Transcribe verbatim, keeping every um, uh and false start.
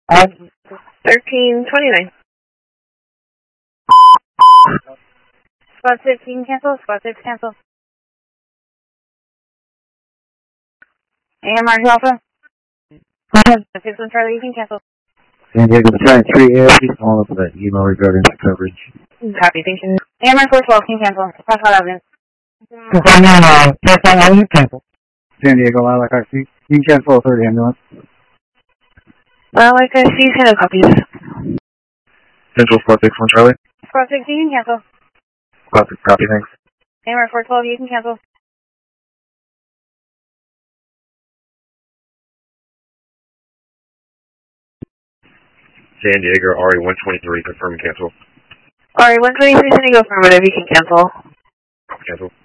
Uh, thirteen twenty-nine. Squad fifteen cancel, squad six cancel. A M R Alpha. six one Charlie, you can cancel. San Diego Battalion three A F, just following up with that email regarding the coverage. Copy, thank you. A M R four twelve, can cancel. Pass out evidence. Cancel. San Diego, Lilac I C. You can cancel a third ambulance. Well, like I see, ten copies. Central Squad six one Charlie. Squad six, you can cancel. Squad six, copy, thanks. A M R four twelve, you can cancel. San Diego, R E one twenty-three, confirm cancel. Alright, one twenty-three, San Diego, affirmative, you can cancel. Cancel.